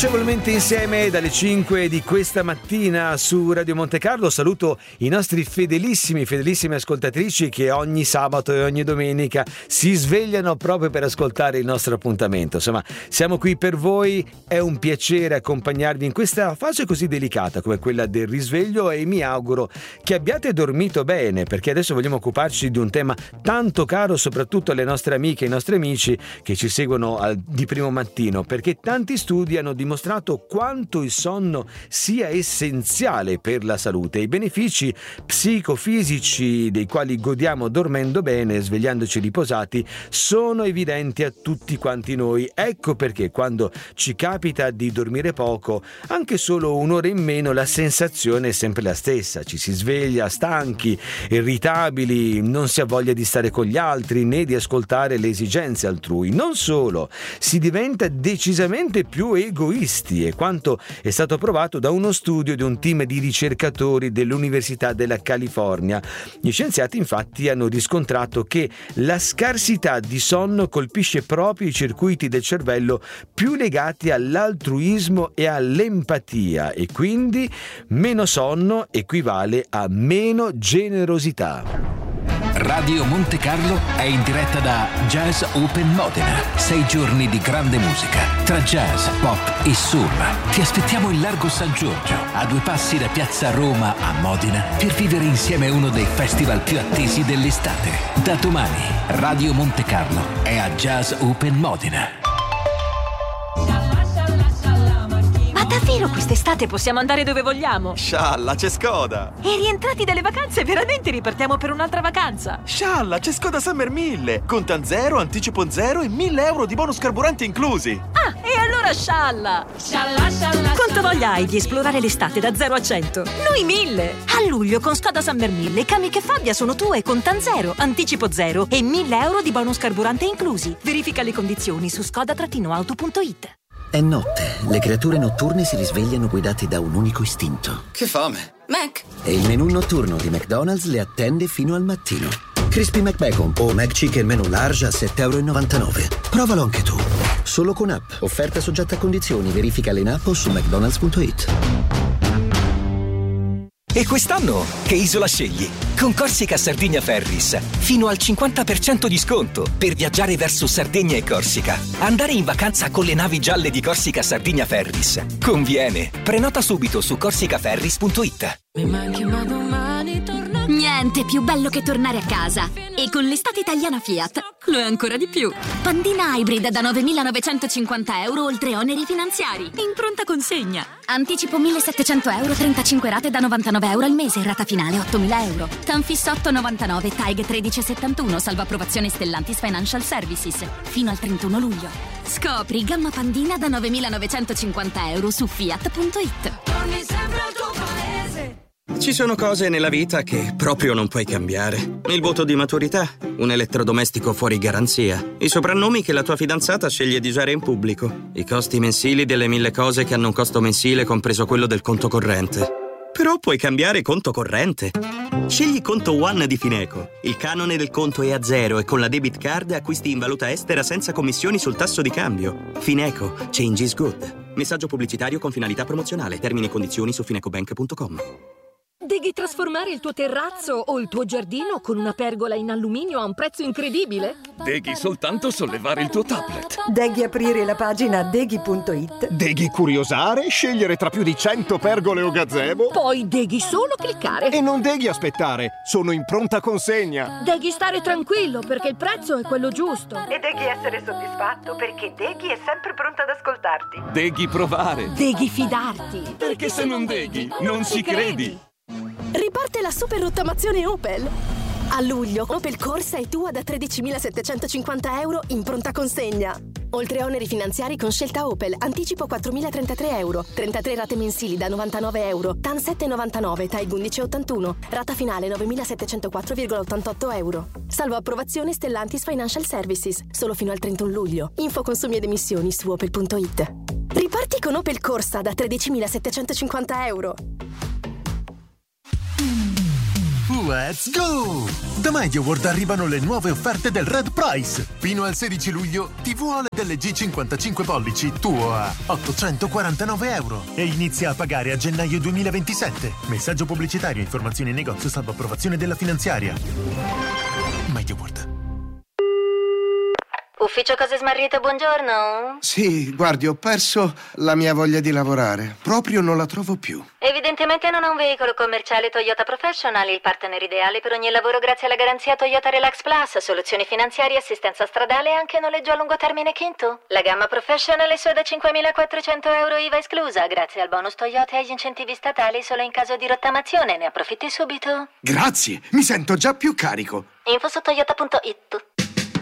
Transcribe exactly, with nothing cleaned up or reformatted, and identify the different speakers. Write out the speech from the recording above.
Speaker 1: Piacevolmente insieme dalle cinque di questa mattina su Radio Monte Carlo. Saluto i nostri fedelissimi, fedelissime ascoltatrici che ogni sabato e ogni domenica si svegliano proprio per ascoltare il nostro appuntamento. Insomma, siamo qui per voi, è un piacere accompagnarvi in questa fase così delicata come quella del risveglio e mi auguro che abbiate dormito bene, perché adesso vogliamo occuparci di un tema tanto caro soprattutto alle nostre amiche e ai nostri amici che ci seguono al, di primo mattino, perché tanti studi hanno dimostrato quanto il sonno sia essenziale per la salute. I benefici psicofisici dei quali godiamo dormendo bene, svegliandoci riposati, sono evidenti a tutti quanti noi. Ecco perché quando ci capita di dormire poco, anche solo un'ora in meno, la sensazione è sempre la stessa. Ci si sveglia stanchi, irritabili, non si ha voglia di stare con gli altri né di ascoltare le esigenze altrui. Non solo, si diventa decisamente più egoisti, e quanto è stato provato da uno studio di un team di ricercatori dell'Università della California. Gli scienziati infatti hanno riscontrato che la scarsità di sonno colpisce proprio i circuiti del cervello più legati all'altruismo e all'empatia, e quindi meno sonno equivale a meno generosità.
Speaker 2: Radio Monte Carlo è in diretta da Jazz Open Modena. Sei giorni di grande musica, tra jazz, pop e soul. Ti aspettiamo in Largo San Giorgio, a due passi da Piazza Roma a Modena, per vivere insieme uno dei festival più attesi dell'estate. Da domani, Radio Monte Carlo è a Jazz Open Modena.
Speaker 3: Davvero quest'estate possiamo andare dove vogliamo?
Speaker 4: Scialla, c'è Skoda!
Speaker 3: E rientrati dalle vacanze veramente ripartiamo per un'altra vacanza?
Speaker 4: Scialla, c'è Skoda Summer mille! Contan zero, anticipo zero e mille euro di bonus carburante inclusi!
Speaker 3: Ah, e allora scialla! Scialla, scialla! Quanto voglia hai di esplorare l'estate da zero a cento? Noi mille! A luglio con Skoda Summer mille, Kamiq e Fabia sono tue, contan zero, anticipo zero e mille euro di bonus carburante inclusi. Verifica le condizioni su skoda auto punto it.
Speaker 5: È notte, le creature notturne si risvegliano guidate da un unico istinto.
Speaker 6: Che fame! Mac!
Speaker 5: E il menù notturno di McDonald's le attende fino al mattino. Crispy McBacon o McChicken menù large a sette e novantanove euro. Provalo anche tu. Solo con app. Offerta soggetta a condizioni. Verificale in app o su mcdonalds punto it.
Speaker 7: E quest'anno che isola scegli? Con Corsica Sardigna Ferris fino al cinquanta per cento di sconto per viaggiare verso Sardegna e Corsica. Andare in vacanza con le navi gialle di Corsica Sardigna Ferris conviene. Prenota subito su corsicaferris punto it.
Speaker 8: Mi manchi ma domani torno. Niente più bello che tornare a casa. E con l'estate italiana Fiat lo è ancora di più. Pandina Hybrid da novemilanovecentocinquanta euro oltre oneri finanziari. In pronta consegna. Anticipo millesettecento euro, trentacinque rate da novantanove euro al mese. Rata finale ottomila euro. Tanfis otto virgola novantanove, T A I G tredici virgola settantuno. Salva approvazione Stellantis Financial Services. Fino al trentuno luglio. Scopri gamma Pandina da novemilanovecentocinquanta euro su fiat punto it. Torni sempre al tuo paese.
Speaker 9: Ci sono cose nella vita che proprio non puoi cambiare. Il voto di maturità, un elettrodomestico fuori garanzia, i soprannomi che la tua fidanzata sceglie di usare in pubblico, i costi mensili delle mille cose che hanno un costo mensile compreso quello del conto corrente. Però puoi cambiare conto corrente. Scegli Conto One di Fineco. Il canone del conto è a zero e con la debit card acquisti in valuta estera senza commissioni sul tasso di cambio. Fineco. Change is good. Messaggio pubblicitario con finalità promozionale. Termini e condizioni su finecobank punto com.
Speaker 10: Devi trasformare il tuo terrazzo o il tuo giardino con una pergola in alluminio a un prezzo incredibile?
Speaker 11: Devi soltanto sollevare il tuo tablet.
Speaker 12: Devi aprire la pagina deghi punto it.
Speaker 11: Devi curiosare, scegliere tra più di cento pergole o gazebo.
Speaker 10: Poi devi solo cliccare.
Speaker 11: E non devi aspettare, sono in pronta consegna.
Speaker 10: Devi stare tranquillo perché il prezzo è quello giusto.
Speaker 12: E devi essere soddisfatto perché Deghi è sempre pronta ad ascoltarti.
Speaker 11: Devi provare.
Speaker 10: Devi fidarti.
Speaker 11: Perché se non Deghi, non ci credi.
Speaker 13: Riparte la super rottamazione Opel. A luglio Opel Corsa è tua da tredicimilasettecentocinquanta euro in pronta consegna. Oltre a oneri finanziari con scelta Opel, anticipo quattromilatrentatré euro, trentatré rate mensili da novantanove euro, T A N sette virgola novantanove, T A I G undici virgola ottantuno, rata finale novemilasettecentoquattro virgola ottantotto euro. Salvo approvazione Stellantis Financial Services, solo fino al trentuno luglio. Info consumi ed emissioni su opel punto it. Riparti con Opel Corsa da tredicimilasettecentocinquanta euro.
Speaker 2: Uh,
Speaker 6: Let's go! Da MediaWorld arrivano le nuove offerte del Red Price. Fino al sedici luglio T V O L E D L G cinquantacinque pollici tuo a ottocentoquarantanove euro e inizia a pagare a gennaio duemilaventisette. Messaggio pubblicitario, informazioni in negozio salvo approvazione della finanziaria. MediaWorld.
Speaker 14: Ufficio Cose Smarrite, buongiorno.
Speaker 15: Sì, guardi, ho perso la mia voglia di lavorare. Proprio non la trovo più.
Speaker 14: Evidentemente non ha un veicolo commerciale Toyota Professional, il partner ideale per ogni lavoro grazie alla garanzia Toyota Relax Plus, soluzioni finanziarie, assistenza stradale e anche noleggio a lungo termine Kinto. La gamma Professional è sua da cinquemilaquattrocento euro I V A esclusa, grazie al bonus Toyota e agli incentivi statali solo in caso di rottamazione. Ne approfitti subito.
Speaker 15: Grazie, mi sento già più carico.
Speaker 14: Info su toyota punto it.